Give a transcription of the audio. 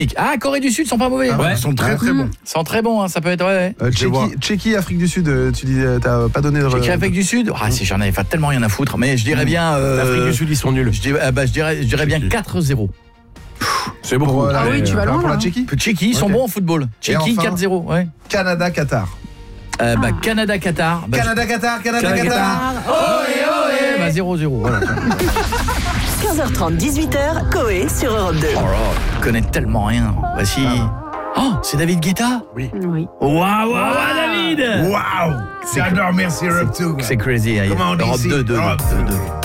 Ah, Corée du Sud, ils sont pas mauvais. Ils sont très très bons. Ils sont très bons, hein, ça peut être... Ouais. Tchéquie, Afrique du Sud, tu disais, t'as pas donné de... Tchéquie, Afrique du Sud, si j'en avais tellement rien à foutre, mais je dirais bien... L'Afrique du Sud, ils sont nuls. Je dirais bien 4-0. C'est beaucoup. Ah oui, tu vas loin, pour la là. Tchéquie. Tchéquie, ils sont bons en football. Tchéquie, enfin, 4-0, ouais. Canada, Qatar. Canada-Qatar. Canada, Qatar. Ohé, ohé. 0-0, voilà. 15h30, 18h, Coé sur Europe 2. Oh là, je connais tellement rien. Voici... Oh, c'est David Guetta. Oui. Waouh, David. Waouh. J'adore, merci Europe 2. C'est crazy. Comment on dit Europe ici? 2.